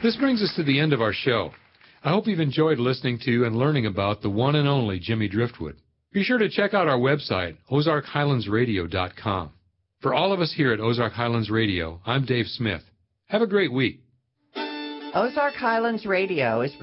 This brings us to the end of our show. I hope you've enjoyed listening to and learning about the one and only Jimmy Driftwood. Be sure to check out our website, OzarkHighlandsRadio.com. For all of us here at Ozark Highlands Radio, I'm Dave Smith. Have a great week. Ozark Highlands Radio is